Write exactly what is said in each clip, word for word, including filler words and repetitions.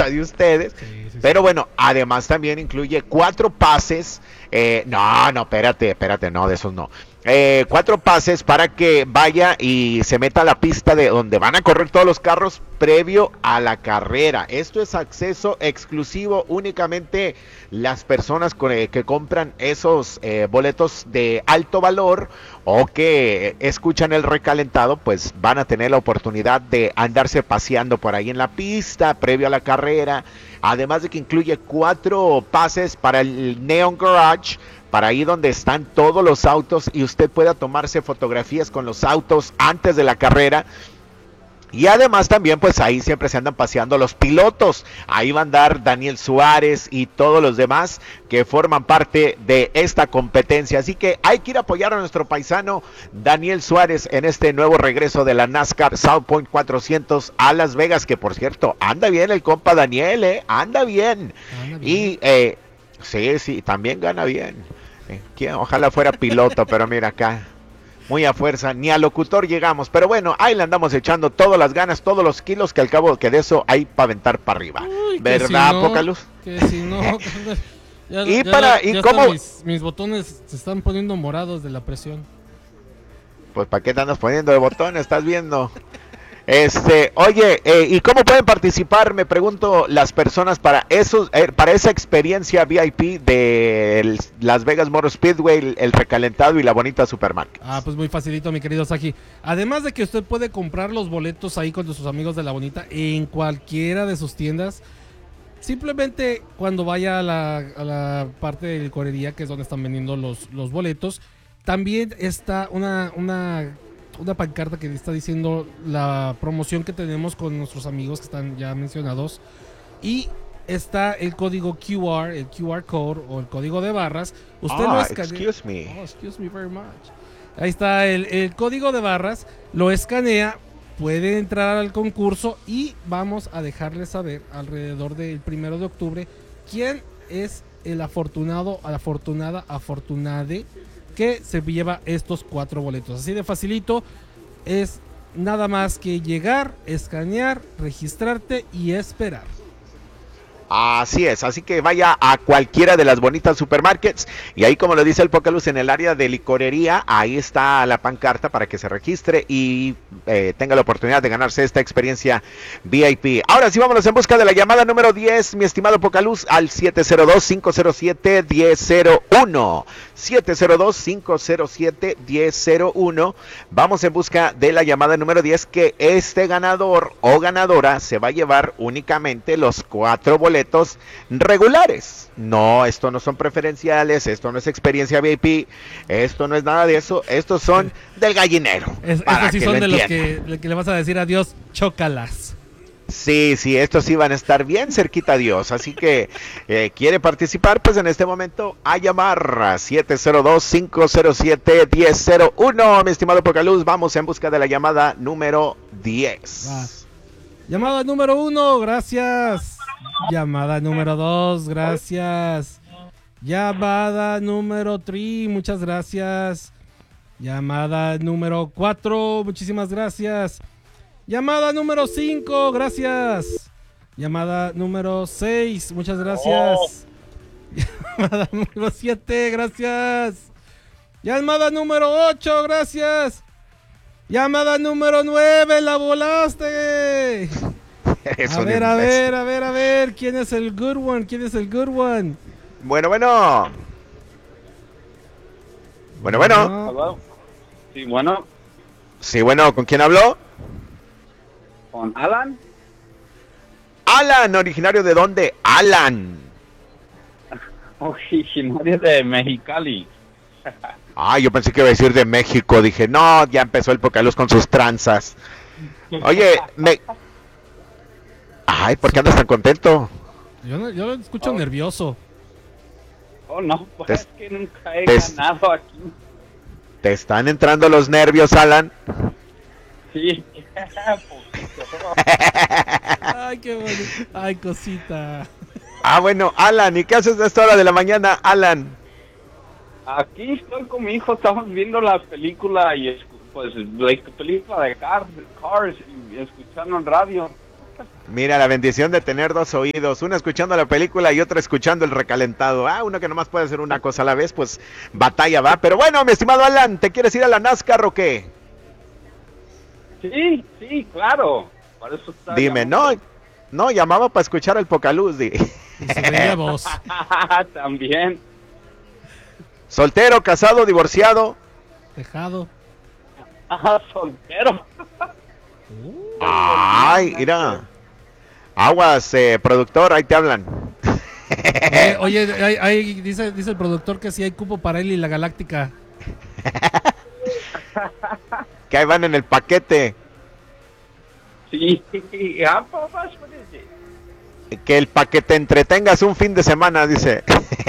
casa de ustedes. Sí, sí, Pero sí. bueno, además también incluye cuatro pases. Eh, no, no, espérate, espérate, no, de esos no. Eh, cuatro pases para que vaya y se meta a la pista de donde van a correr todos los carros previo a la carrera. Esto es acceso exclusivo únicamente las personas con, eh, que compran esos eh, boletos de alto valor o que escuchan el recalentado, pues van a tener la oportunidad de andarse paseando por ahí en la pista previo a la carrera. Además de que incluye cuatro pases para el Neon Garage, para ahí donde están todos los autos y usted pueda tomarse fotografías con los autos antes de la carrera. Y además también pues ahí siempre se andan paseando los pilotos. Ahí va a andar Daniel Suárez y todos los demás que forman parte de esta competencia. Así que hay que ir a apoyar a nuestro paisano Daniel Suárez en este nuevo regreso de la NASCAR South Point cuatrocientos a Las Vegas. Que por cierto, anda bien el compa Daniel, ¿eh? Anda bien. Anda bien. Y eh, sí, sí, también gana bien. Eh, ojalá fuera piloto, pero mira acá. Muy a fuerza, ni al locutor llegamos, pero bueno, ahí le andamos echando todas las ganas, todos los kilos, que al cabo que de eso hay para aventar para arriba. Uy, que ¿Verdad, si no, poca luz? Que si no, carnal. Ya, Y ya, para, ya, y ya cómo, hasta mis, mis botones se están poniendo morados de la presión. pues para qué te andas poniendo de botón, estás viendo. Este, oye, eh, ¿y cómo pueden participar? Me pregunto las personas para esos, eh, para esa experiencia V I P de el Las Vegas Motor Speedway, el, el recalentado y la bonita Supermarket. Ah, pues muy facilito, mi querido Saki. Además de que usted puede comprar los boletos ahí con sus amigos de la bonita en cualquiera de sus tiendas. Simplemente cuando vaya a la, a la parte de licorería, que es donde están vendiendo los, los boletos, también está una, una, una pancarta que está diciendo la promoción que tenemos con nuestros amigos que están ya mencionados. Y está el código Q R, el Q R code o el código de barras. Usted Ah, lo escanea. excuse me. Oh, excuse me very much. Ahí está el, el código de barras, lo escanea, puede entrar al concurso y vamos a dejarles saber alrededor del primero de octubre quién es el afortunado, la afortunada, afortunade que se lleva estos cuatro boletos. Así de facilito, es nada más que llegar, escanear, registrarte y esperar. Así es, así que vaya a cualquiera de las bonitas supermarkets y ahí, como lo dice el Pocaluz, en el área de licorería, ahí está la pancarta para que se registre y eh, tenga la oportunidad de ganarse esta experiencia V I P. Ahora sí, vámonos en busca de la llamada número diez, mi estimado Pocaluz, al siete cero dos, cinco cero siete, uno cero cero uno. siete cero dos, cinco cero siete, uno cero cero uno. Vamos en busca de la llamada número diez, que este ganador o ganadora se va a llevar únicamente los cuatro boletos regulares. No, esto no son preferenciales, esto no es experiencia V I P, esto no es nada de eso, estos son del gallinero. Es, para estos sí que son lo de los entiendan. que, de que le vas a decir adiós, chócalas. Sí, sí, estos sí van a estar bien cerquita a Dios, así que eh, quiere participar, pues en este momento a llamar a siete cero dos, cinco cero siete, uno cero cero uno, mi estimado Pocaluz. Vamos en busca de la llamada número diez. Va. Llamada número uno, gracias. Llamada número dos, gracias. Llamada número tres, muchas gracias. Llamada número cuatro, muchísimas gracias. Llamada número cinco, gracias. Llamada número seis, muchas gracias. Llamada número siete, gracias. Llamada número ocho, gracias. Llamada número nueve, la volaste. Eres A un ver, a imbécil. ver, a ver, a ver. ¿Quién es el good one? ¿Quién es el good one? Bueno, bueno. Bueno, bueno. Hello. Sí, bueno, Sí, bueno, ¿con quién habló? con Alan. Alan, originario de dónde? Alan. Originario de Mexicali. Ah, yo pensé que iba a decir de México. Dije, no, ya empezó el Pocaluz con sus tranzas. Oye, me... Ay, ¿por qué andas tan contento? Yo, no- yo lo escucho Oh. nervioso. Oh, no, pues Te- es que nunca he te- ganado aquí. ¿Te están entrando los nervios, Alan? Sí, poquito. Ay, qué bonito. Ay, cosita. Ah, bueno, Alan, ¿y qué haces a esta hora de la mañana, Alan? Aquí estoy con mi hijo, estamos viendo la película y escu- pues la película de Cars, Cars y escuchando en radio. Mira, la bendición de tener dos oídos, uno escuchando la película y otro escuchando el recalentado. Ah, uno que nomás puede hacer una cosa a la vez, pues batalla va. Pero bueno, mi estimado Alan, ¿te quieres ir a la NASCAR o qué? Sí, sí, claro. Por eso está Dime, no, no, llamaba para escuchar el Pocaluz. Di. Y se veía voz. También. Soltero, casado, divorciado. Tejado. Ah, soltero. Ay, mira. Aguas, eh, productor, ahí te hablan. Oye, oye hay, hay- dice, dice el productor que sí hay cupo para él y la Galáctica. Que ahí van en el paquete. Sí. Ah, papá, espérate. Que el paquete entretengas un fin de semana, dice.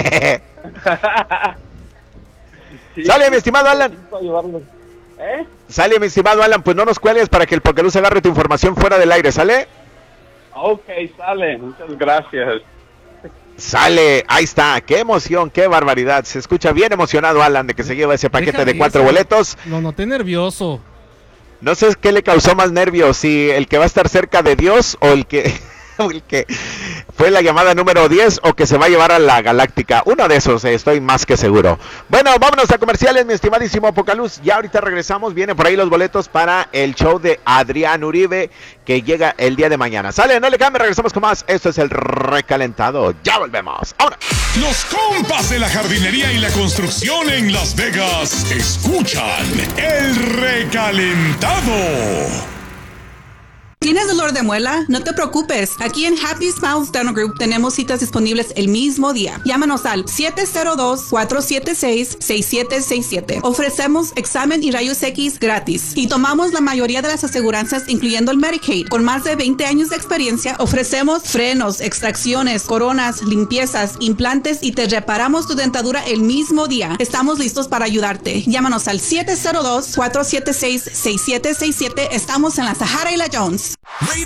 Sí. Sale, mi estimado Alan. Necesito llevarlo. ¿Eh? Sale, mi estimado Alan, pues no nos cuelgues para que el Pocaluz agarre tu información fuera del aire, ¿sale? Ok, sale. Muchas gracias. Sale, ahí está, qué emoción, qué barbaridad. Se escucha bien emocionado Alan de que se lleva ese paquete Deja de de cuatro eso. boletos. Lo noté nervioso. No sé qué le causó más nervios, si el que va a estar cerca de Dios o el que, o el que fue la llamada número diez o que se va a llevar a la Galáctica. Uno de esos, eh, estoy más que seguro. Bueno, vámonos a comerciales, mi estimadísimo Pocaluz. Ya ahorita regresamos, vienen por ahí los boletos para el show de Adrián Uribe que llega el día de mañana. Sale, no le cambie, regresamos con más. Esto es el recalentado. Ya volvemos. ¡Vámonos! Los compas de la jardinería y la construcción en Las Vegas escuchan el recalentado. ¿Tienes dolor de muela? No te preocupes. Aquí en Happy Smiles Dental Group tenemos citas disponibles el mismo día. Llámanos al siete cero dos, cuatro siete seis, seis siete seis siete. Ofrecemos examen y rayos X gratis. Y tomamos la mayoría de las aseguranzas, incluyendo el Medicaid. Con más de veinte años de experiencia, ofrecemos frenos, extracciones, coronas, limpiezas, implantes y te reparamos tu dentadura el mismo día. Estamos listos para ayudarte. Llámanos al siete cero dos, cuatro siete seis, seis siete seis siete. Estamos en la Sahara y la Jones.